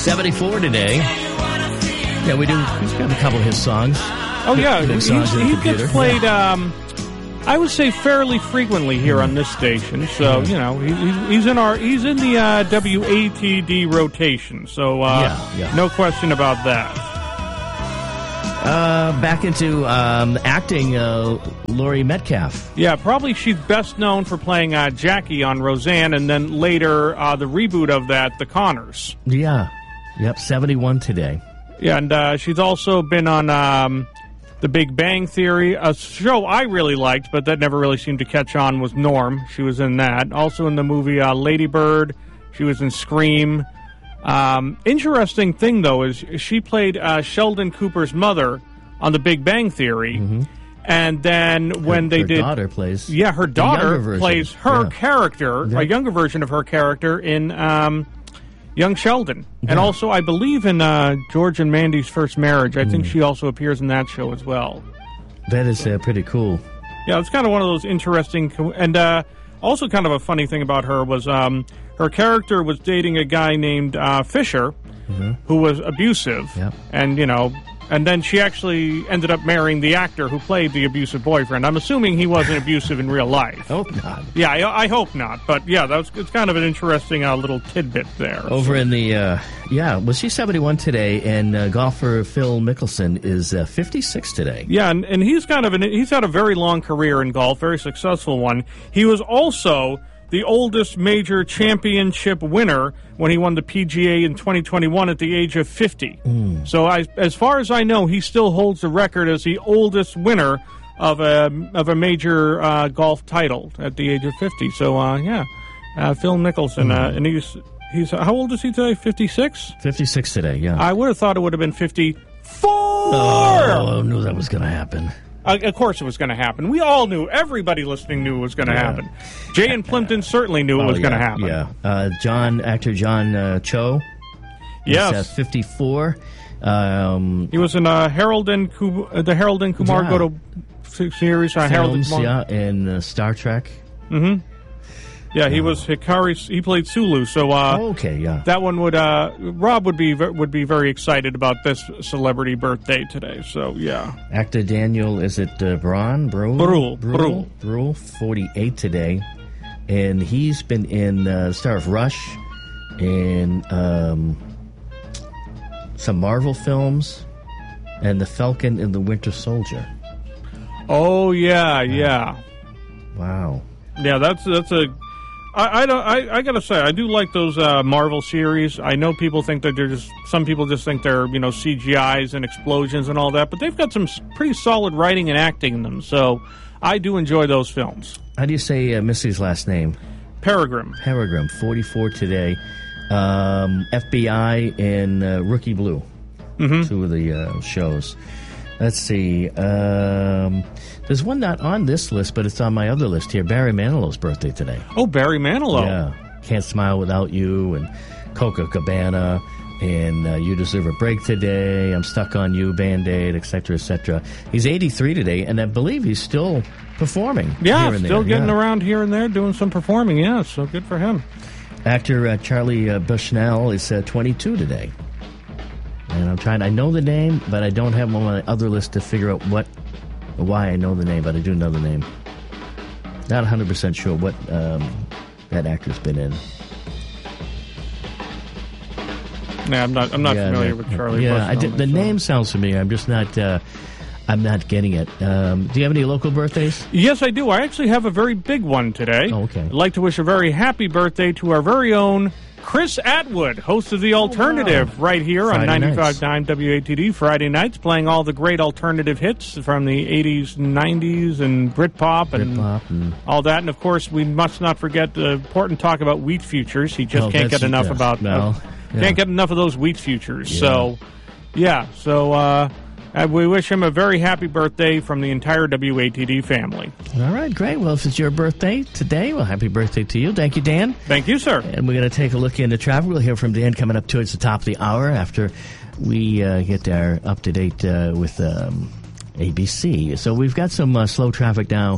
74 today. Yeah, we do. He's got a couple of his songs. Oh, yeah. He gets played, I would say, fairly frequently here on this station. So, you know, he's in the WATD rotation. So, no question about that. Back into acting, Laurie Metcalf. Yeah, probably she's best known for playing Jackie on Roseanne, and then later the reboot of that, The Connors. Yeah. Yep, 71 today. Yeah, and she's also been on The Big Bang Theory. A show I really liked, but that never really seemed to catch on, was Norm. She was in that. Also in the movie Lady Bird. She was in Scream. Interesting thing, though, is she played Sheldon Cooper's mother on The Big Bang Theory. Mm-hmm. And then when her daughter plays... Yeah, her daughter plays her character, a younger version of her character in... Young Sheldon. And also, I believe in George and Mandy's First Marriage. I think she also appears in that show as well. That is pretty cool. Yeah, it's kind of one of those interesting... And also kind of a funny thing about her was her character was dating a guy named Fisher, who was abusive. Yep. And, you know... And then she actually ended up marrying the actor who played the abusive boyfriend. I'm assuming he wasn't abusive in real life. Hope not. Yeah, I hope not. But yeah, it's kind of an interesting little tidbit there. Over in the was she 71 today? And golfer Phil Mickelson is 56 today. Yeah, and he's he's had a very long career in golf, very successful one. He was also the oldest major championship winner when he won the PGA in 2021 at the age of 50. So as far as I know, he still holds the record as the oldest winner of a major golf title at the age of 50. So, Phil Mickelson. And he's how old is he today? 56? 56 today, yeah. I would have thought it would have been 54! Oh, I knew that was going to happen. Of course it was going to happen. We all knew. Everybody listening knew it was going to happen. Jay and Plimpton certainly knew it was going to happen. Yeah. Actor John Cho. Yes. 54. He was in the Harold and Kumar Go to series. Harold and Kumar. In Star Trek. Mm-hmm. Yeah, he was Hikari. He played Sulu. So, that one would Rob would be very excited about this celebrity birthday today. So, yeah. Actor Daniel, is it Brühl, 48 today, and he's been in the star of Rush, and some Marvel films, and The Falcon and the Winter Soldier. Oh yeah. Wow. Yeah, that's a. I gotta say, I do like those Marvel series. I know people think that some people just think they're, CGIs and explosions and all that, but they've got some pretty solid writing and acting in them, so I do enjoy those films. How do you say Missy's last name? Peregrine, 44 today. FBI and Rookie Blue, two of the shows. Let's see. There's one not on this list, but it's on my other list here. Barry Manilow's birthday today. Oh, Barry Manilow. Yeah. Can't Smile Without You, and Coca Cabana, and You Deserve a Break Today, I'm Stuck on You, Band-Aid, etc., etc. He's 83 today, and I believe he's still performing. Yeah, here and still there. Getting around here and there, doing some performing. Yeah, so good for him. Actor Charlie Bushnell is 22 today. And I know the name, but I don't have him on my other list to figure out why I know the name, but I do know the name. Not 100% sure what that actor's been in. Yeah, I'm not familiar with Charlie Bushnell. The name sounds familiar. I'm just not. I'm not getting it. Do you have any local birthdays? Yes, I do. I actually have a very big one today. Oh, okay. I'd like to wish a very happy birthday to our very own Chris Atwood, host of The Alternative, right here on 95.9 WATD, Friday nights, playing all the great alternative hits from the 80s and 90s and Britpop and all that. And, of course, we must not forget the important talk about wheat futures. He just can't get enough can't get enough of those wheat futures. Yeah. So, we wish him a very happy birthday from the entire WATD family. All right, great. Well, if it's your birthday today, well, happy birthday to you. Thank you, Dan. Thank you, sir. And we're going to take a look into traffic. We'll hear from Dan coming up towards the top of the hour after we get our up-to-date with ABC. So we've got some slow traffic now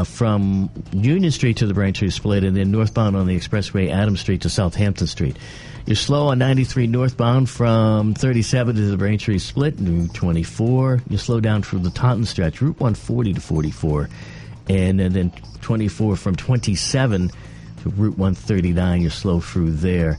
from Union Street to the Braintree Split, and then northbound on the Expressway, Adams Street to Southampton Street. You're slow on 93 northbound from 37 to the Braintree Split, Route 24. You slow down through the Taunton stretch, Route 140 to 44. And then 24 from 27 to Route 139. You're slow through there.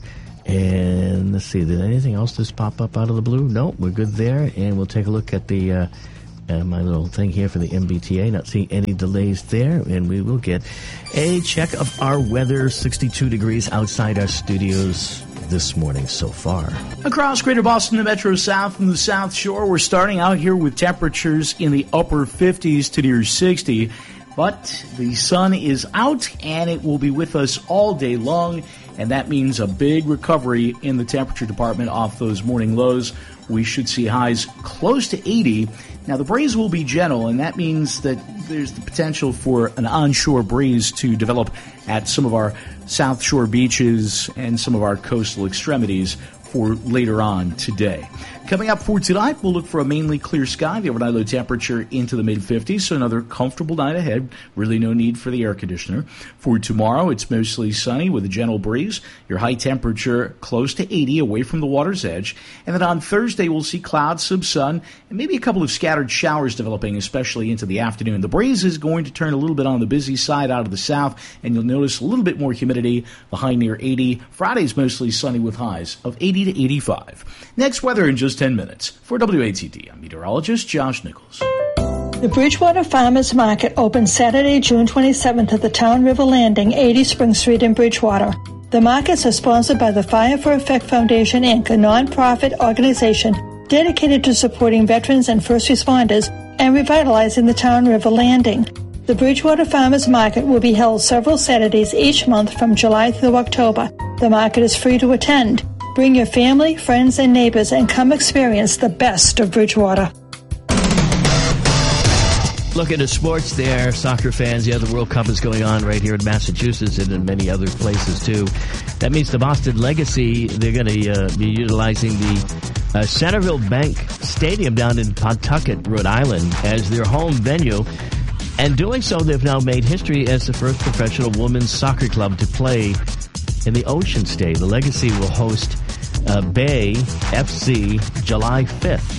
And let's see, did anything else just pop up out of the blue? No, we're good there. And we'll take a look at the my little thing here for the MBTA. Not seeing any delays there. And we will get a check of our weather. 62 degrees outside our studios this morning so far. Across Greater Boston, the Metro South and the South Shore, we're starting out here with temperatures in the upper 50s to near 60. But the sun is out, and it will be with us all day long, and that means a big recovery in the temperature department off those morning lows. We should see highs close to 80. Now, the breeze will be gentle, and that means that there's the potential for an onshore breeze to develop at some of our South Shore beaches and some of our coastal extremities for later on today. Coming up for tonight, we'll look for a mainly clear sky. The overnight low temperature into the mid-50s, so another comfortable night ahead. Really no need for the air conditioner. For tomorrow, it's mostly sunny with a gentle breeze. Your high temperature close to 80 away from the water's edge. And then on Thursday, we'll see clouds, some sun, and maybe a couple of scattered showers developing, especially into the afternoon. The breeze is going to turn a little bit on the busy side out of the south, and you'll notice a little bit more humidity, the high near 80. Friday's mostly sunny with highs of 80 to 85. Next, weather in just 10 minutes. For WATD, I'm meteorologist Josh Nichols. The Bridgewater Farmers Market opens Saturday, June 27th at the Town River Landing, 80 Spring Street in Bridgewater. The markets are sponsored by the Fire for Effect Foundation, Inc., a nonprofit organization dedicated to supporting veterans and first responders and revitalizing the Town River Landing. The Bridgewater Farmers Market will be held several Saturdays each month from July through October. The market is free to attend. Bring your family, friends, and neighbors and come experience the best of Bridgewater. Looking at sports there, soccer fans. Yeah, the World Cup is going on right here in Massachusetts and in many other places, too. That means the Boston Legacy, they're going to be utilizing the Centerville Bank Stadium down in Pawtucket, Rhode Island, as their home venue. And doing so, they've now made history as the first professional women's soccer club to play in the Ocean State. The Legacy will host Bay FC July 5th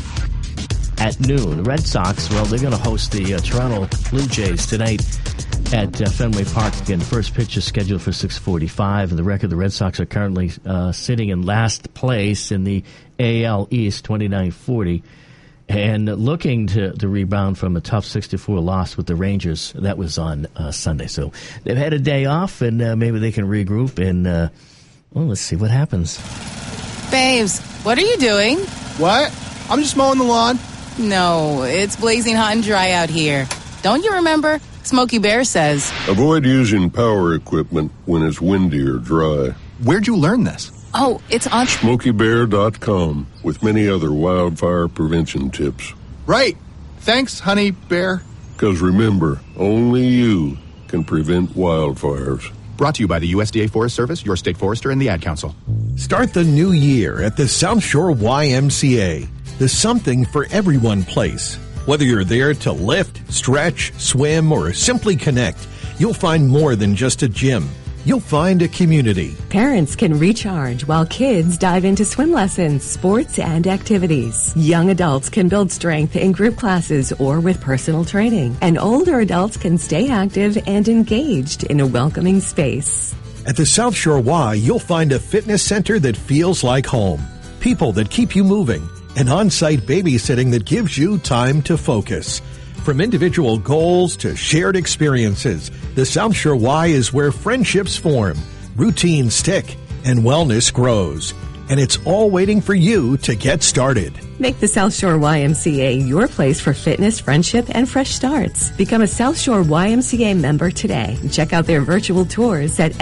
at noon. The Red Sox, well, they're going to host the Toronto Blue Jays tonight at Fenway Park. Again, the first pitch is scheduled for 6:45. And the record, the Red Sox are currently sitting in last place in the AL East, 29-40. And looking to rebound from a tough 6-4 loss with the Rangers. That was on Sunday. So they've had a day off, and maybe they can regroup. And, well, let's see what happens. Babes, what are you doing? What? I'm just mowing the lawn. No, it's blazing hot and dry out here. Don't you remember? Smokey Bear says, avoid using power equipment when it's windy or dry. Where'd you learn this? Oh, it's on SmokeyBear.com with many other wildfire prevention tips. Right. Thanks, Honey Bear. Because remember, only you can prevent wildfires. Brought to you by the USDA Forest Service, your state forester, and the Ad Council. Start the new year at the South Shore YMCA, the Something for Everyone place. Whether you're there to lift, stretch, swim, or simply connect, you'll find more than just a gym. You'll find a community. Parents can recharge while kids dive into swim lessons, sports, and activities. Young adults can build strength in group classes or with personal training. And older adults can stay active and engaged in a welcoming space. At the South Shore Y, you'll find a fitness center that feels like home. People that keep you moving. And on-site babysitting that gives you time to focus. From individual goals to shared experiences, the South Shore Y is where friendships form, routines stick, and wellness grows. And it's all waiting for you to get started. Make the South Shore YMCA your place for fitness, friendship, and fresh starts. Become a South Shore YMCA member today. Check out their virtual tours at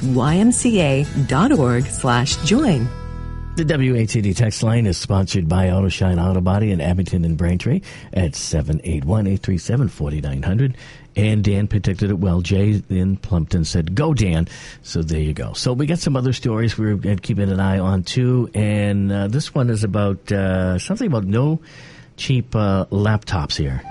ssymca.org/join. The WATD text line is sponsored by AutoShine Auto Body in Abington and Braintree at 781-837-4900. And Dan predicted it well. Jay in Plumpton said, go, Dan. So there you go. So we got some other stories we're keeping an eye on, too. And this one is about something about no cheap laptops here.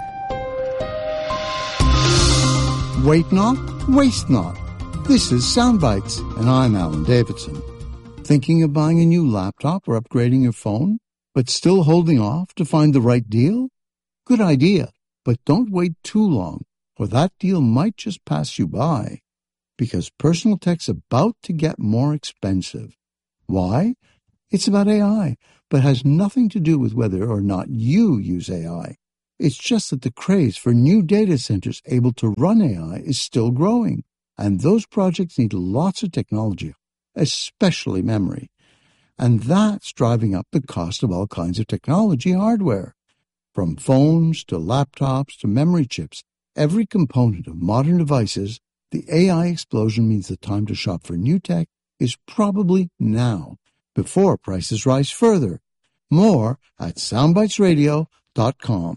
Wait not, waste not. This is Soundbites, and I'm Alan Davidson. Thinking of buying a new laptop or upgrading your phone, but still holding off to find the right deal? Good idea, but don't wait too long, or that deal might just pass you by. Because personal tech's about to get more expensive. Why? It's about AI, but has nothing to do with whether or not you use AI. It's just that the craze for new data centers able to run AI is still growing, and those projects need lots of technology, especially memory. And that's driving up the cost of all kinds of technology hardware. From phones to laptops to memory chips, every component of modern devices, the AI explosion means the time to shop for new tech is probably now, before prices rise further. More at soundbitesradio.com.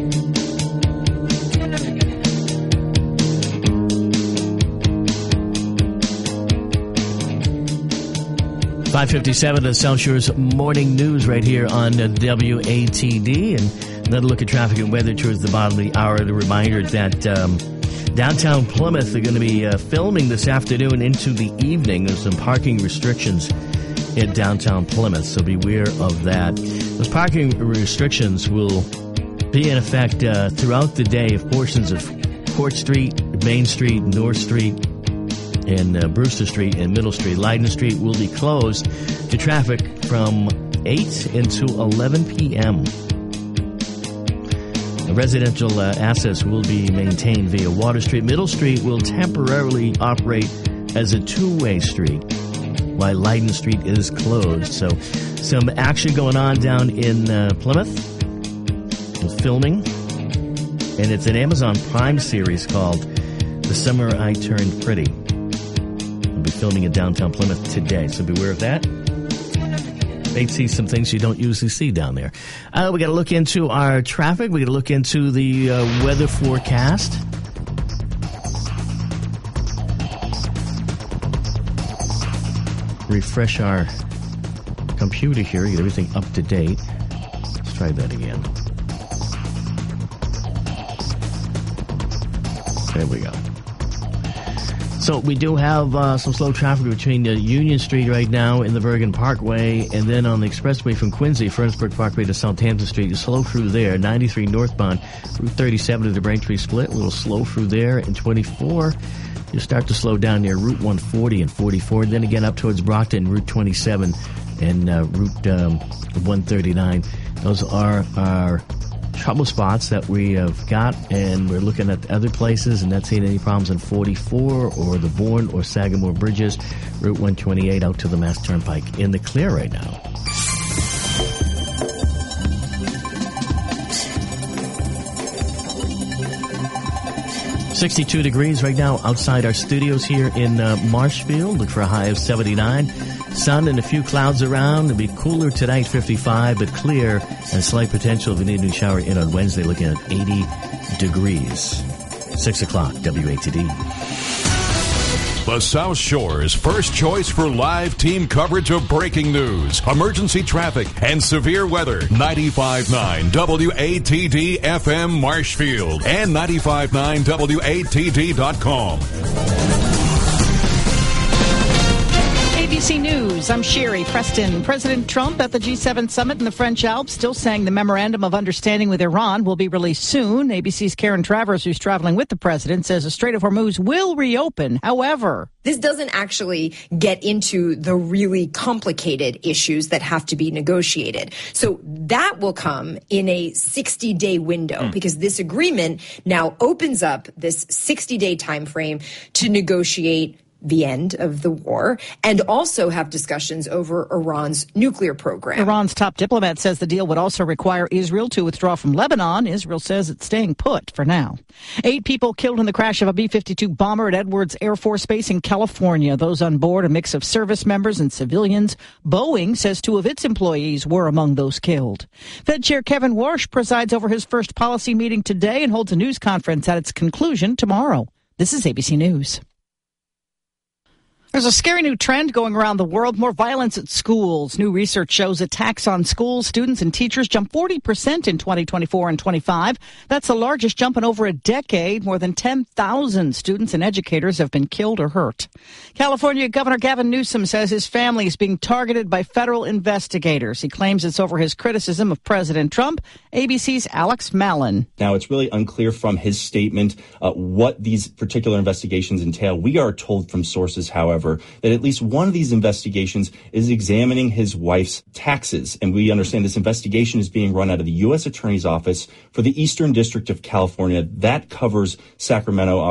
.557 at South Shore's Morning News right here on WATD. And another look at traffic and weather towards the bottom of the hour. The reminder that downtown Plymouth, they're going to be filming this afternoon into the evening. There's some parking restrictions in downtown Plymouth, so beware of that. Those parking restrictions will be in effect throughout the day if portions of Court Street, Main Street, North Street, and Brewster Street and Middle Street. Leiden Street will be closed to traffic from 8 until 11 p.m. The residential access will be maintained via Water Street. Middle Street will temporarily operate as a two-way street, while Leiden Street is closed. So some action going on down in Plymouth with filming. And it's an Amazon Prime series called The Summer I Turned Pretty. We'll be filming in downtown Plymouth today, so beware of that. May see some things you don't usually see down there. We got to look into our traffic. We got to look into the weather forecast. Refresh our computer here, get everything up to date. Let's try that again. There we go. So we do have some slow traffic between Union Street right now in the Bergen Parkway, and then on the expressway from Quincy, Fernsburg Parkway to Southampton Street. You slow through there. 93 northbound, Route 37 to the Braintree Split. A little slow through there. And 24, you start to slow down near Route 140 and 44. Then again up towards Brockton, Route 27 and Route 139. Those are our trouble spots that we have got, and we're looking at other places and not seeing any problems in 44 or the Bourne or Sagamore bridges. Route 128 out to the Mass Turnpike in the clear right now. .62 degrees right now outside our studios here in Marshfield. Look for a high of 79. Sun and a few clouds around. It'll be cooler tonight, 55, but clear and slight potential of an evening shower in on Wednesday, looking at 80 degrees. 6 o'clock, WATD. The South Shore's first choice for live team coverage of breaking news, emergency traffic, and severe weather. 95.9 WATD FM Marshfield and 95.9 WATD.com. ABC News, I'm Sherry Preston. President Trump at the G7 summit in the French Alps still saying the memorandum of understanding with Iran will be released soon. ABC's Karen Travers, who's traveling with the president, says the Strait of Hormuz will reopen. However, this doesn't actually get into the really complicated issues that have to be negotiated. So that will come in a 60-day window because this agreement now opens up this 60-day time frame to negotiate the end of the war and also have discussions over Iran's nuclear program. Iran's top diplomat says the deal would also require Israel to withdraw from Lebanon. Israel says it's staying put for now. 8 people killed in the crash of a B-52 bomber at Edwards Air Force Base in California. Those on board, a mix of service members and civilians. Boeing says 2 of its employees were among those killed. Fed Chair Kevin Warsh presides over his first policy meeting today and holds a news conference at its conclusion tomorrow. This is ABC News. There's a scary new trend going around the world, more violence at schools. New research shows attacks on schools, students, and teachers jumped 40% in 2024 and 25. That's the largest jump in over a decade. More than 10,000 students and educators have been killed or hurt. California Governor Gavin Newsom says his family is being targeted by federal investigators. He claims it's over his criticism of President Trump. ABC's Alex Mallon. Now, it's really unclear from his statement what these particular investigations entail. We are told from sources, however, that at least one of these investigations is examining his wife's taxes. And we understand this investigation is being run out of the U.S. Attorney's Office for the Eastern District of California. That covers Sacramento,